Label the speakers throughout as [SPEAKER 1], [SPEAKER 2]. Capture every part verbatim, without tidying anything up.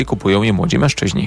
[SPEAKER 1] kupują je młodzi mężczyźni.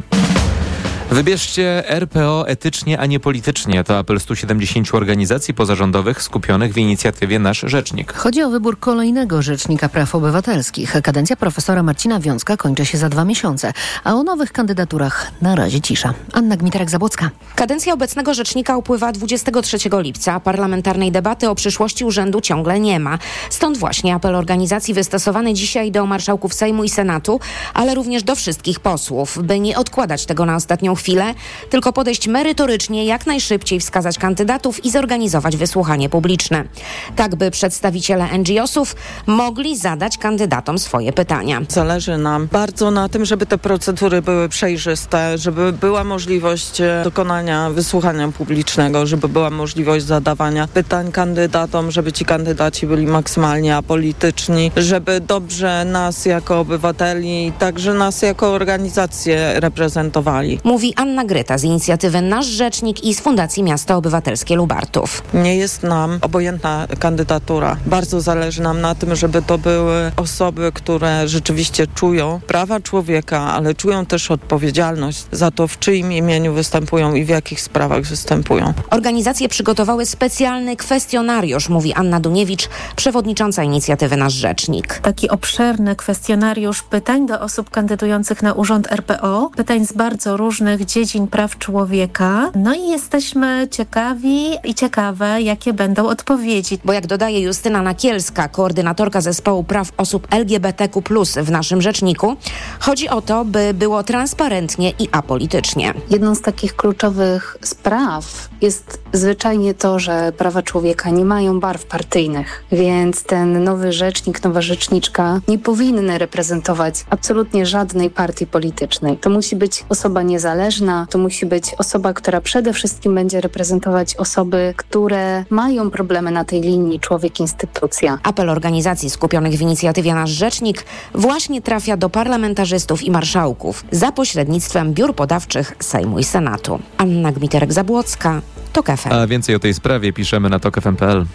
[SPEAKER 1] Wybierzcie R P O etycznie, a nie politycznie. To apel stu siedemdziesięciu organizacji pozarządowych skupionych w inicjatywie Nasz Rzecznik.
[SPEAKER 2] Chodzi o wybór kolejnego Rzecznika Praw Obywatelskich. Kadencja profesora Marcina Wiącka kończy się za dwa miesiące, a o nowych kandydaturach na razie cisza. Anna Gmiterek-Zabłocka.
[SPEAKER 3] Kadencja obecnego rzecznika upływa dwudziestego trzeciego lipca. Parlamentarnej debaty o przyszłości urzędu ciągle nie ma. Stąd właśnie apel organizacji wystosowany dzisiaj do marszałków Sejmu i Senatu, ale również do wszystkich posłów, by nie odkładać tego na ostatnią chwilę, tylko podejść merytorycznie, jak najszybciej wskazać kandydatów i zorganizować wysłuchanie publiczne. Tak, by przedstawiciele N G O sów mogli zadać kandydatom swoje pytania.
[SPEAKER 4] Zależy nam bardzo na tym, żeby te procedury były przejrzyste, żeby była możliwość dokonania wysłuchania publicznego, żeby była możliwość zadawania pytań kandydatom, żeby ci kandydaci byli maksymalnie apolityczni, żeby dobrze nas jako obywateli, także nas jako organizacje reprezentowali.
[SPEAKER 3] Mówi Anna Gryta z inicjatywy Nasz Rzecznik i z Fundacji Miasto Obywatelskie Lubartów.
[SPEAKER 4] Nie jest nam obojętna kandydatura. Bardzo zależy nam na tym, żeby to były osoby, które rzeczywiście czują prawa człowieka, ale czują też odpowiedzialność za to, w czyim imieniu występują i w jakich sprawach występują.
[SPEAKER 3] Organizacje przygotowały specjalny kwestionariusz, mówi Anna Duniewicz, przewodnicząca inicjatywy Nasz Rzecznik.
[SPEAKER 5] Taki obszerny kwestionariusz pytań do osób kandydujących na urząd R P O, pytań z bardzo różnych dziedzin praw człowieka. No i jesteśmy ciekawi i ciekawe, jakie będą odpowiedzi.
[SPEAKER 3] Bo jak dodaje Justyna Nakielska, koordynatorka zespołu praw osób L G B T Q plus w naszym rzeczniku, chodzi o to, by było transparentnie i apolitycznie.
[SPEAKER 6] Jedną z takich kluczowych spraw jest zwyczajnie to, że prawa człowieka nie mają barw partyjnych, więc ten nowy rzecznik, nowa rzeczniczka nie powinny reprezentować absolutnie żadnej partii politycznej. To musi być osoba niezależna, to musi być osoba, która przede wszystkim będzie reprezentować osoby, które mają problemy na tej linii człowiek-instytucja.
[SPEAKER 3] Apel organizacji skupionych w inicjatywie Nasz Rzecznik właśnie trafia do parlamentarzystów i marszałków za pośrednictwem biur podawczych Sejmu i Senatu. Anna Gmiterek-Zabłocka, TOK F M.
[SPEAKER 1] A więcej o tej sprawie piszemy na tok f m kropka p l.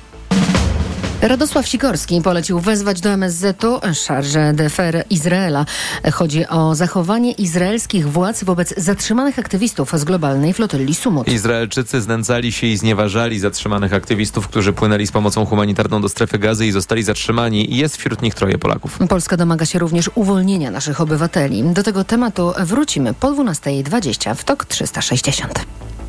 [SPEAKER 2] Radosław Sikorski polecił wezwać do M S Z-u Chargé d'Affaires Izraela. Chodzi o zachowanie izraelskich władz wobec zatrzymanych aktywistów z globalnej flotyli Sumut.
[SPEAKER 1] Izraelczycy znęcali się i znieważali zatrzymanych aktywistów, którzy płynęli z pomocą humanitarną do strefy Gazy i zostali zatrzymani. Jest wśród nich troje Polaków.
[SPEAKER 2] Polska domaga się również uwolnienia naszych obywateli. Do tego tematu wrócimy po dwunasta dwadzieścia w TOK trzysta sześćdziesiąt.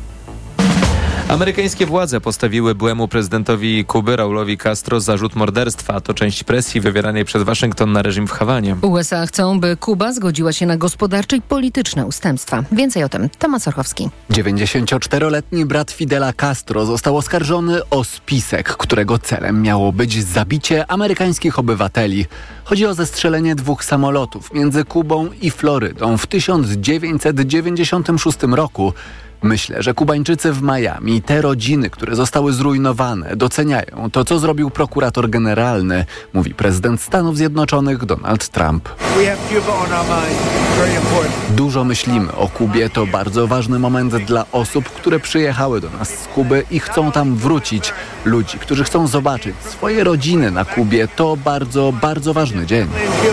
[SPEAKER 1] Amerykańskie władze postawiły byłemu prezydentowi Kuby Raulowi Castro zarzut morderstwa. To część presji wywieranej przez Waszyngton na reżim w Hawanie.
[SPEAKER 2] U S A chcą, by Kuba zgodziła się na gospodarcze i polityczne ustępstwa. Więcej o tym Tomasz Orchowski.
[SPEAKER 7] dziewięćdziesięcioczteroletni brat Fidela Castro został oskarżony o spisek, którego celem miało być zabicie amerykańskich obywateli. Chodzi o zestrzelenie dwóch samolotów między Kubą i Florydą w tysiąc dziewięćset dziewięćdziesiątym szóstym roku. Myślę, że Kubańczycy w Miami, te rodziny, które zostały zrujnowane, doceniają to, co zrobił prokurator generalny, mówi prezydent Stanów Zjednoczonych Donald Trump. Dużo myślimy o Kubie, to bardzo ważny moment dla osób, które przyjechały do nas z Kuby i chcą tam wrócić. Ludzi, którzy chcą zobaczyć swoje rodziny na Kubie, to bardzo, bardzo ważny dzień.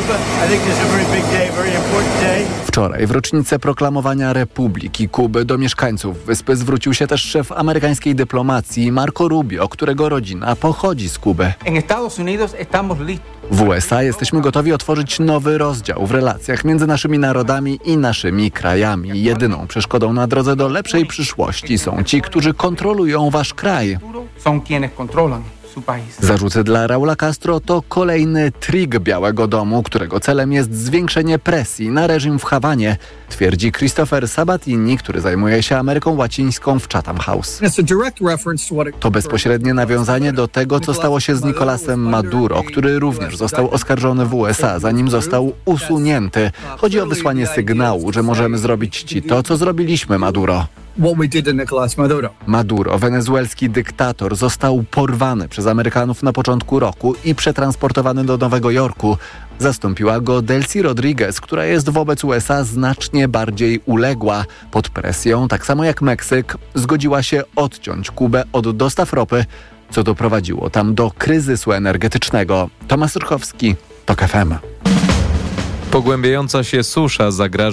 [SPEAKER 7] Wczoraj w rocznicę proklamowania Republiki Kuby do mieszkańców wyspy zwrócił się też szef amerykańskiej dyplomacji Marco Rubio, którego rodzina pochodzi z Kuby. W U S A jesteśmy gotowi otworzyć nowy rozdział w relacjach między naszymi narodami i naszymi krajami. Jedyną przeszkodą na drodze do lepszej przyszłości są ci, którzy kontrolują wasz kraj. Zarzuty dla Raula Castro to kolejny trik Białego Domu, którego celem jest zwiększenie presji na reżim w Hawanie, twierdzi Christopher Sabatini, który zajmuje się Ameryką Łacińską w Chatham House. To bezpośrednie nawiązanie do tego, co stało się z Nicolasem Maduro, który również został oskarżony w U S A, zanim został usunięty. Chodzi o wysłanie sygnału, że możemy zrobić ci to, co zrobiliśmy Maduro. Maduro, wenezuelski dyktator, został porwany przez Amerykanów na początku roku i przetransportowany do Nowego Jorku. Zastąpiła go Delcy Rodriguez, która jest wobec U S A znacznie bardziej uległa. Pod presją, tak samo jak Meksyk, zgodziła się odciąć Kubę od dostaw ropy, co doprowadziło tam do kryzysu energetycznego. Tomasz Orchowski, TOK F M.
[SPEAKER 1] Pogłębiająca się susza zagraża